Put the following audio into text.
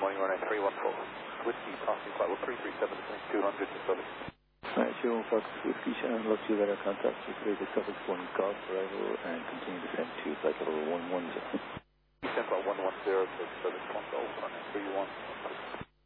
morning, runway 314. Whiskey, passing flight 337, 200 to Southern. Alright, Sierra 1 Fox Whiskey, Shannon, look to radar contact with the Suffolk 1 Golf arrival and continue descent to flight level 110. Descent flight 110 to Southern 1 Golf, runway 31.